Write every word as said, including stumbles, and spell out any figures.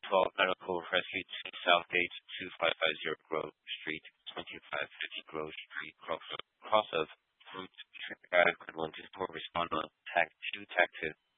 twelve Medical Rescue two Southgate two five five zero Grove Street twenty-five fifty Grove Street cross, cross of Fruit Drive one two four respond on Tech two Tech two.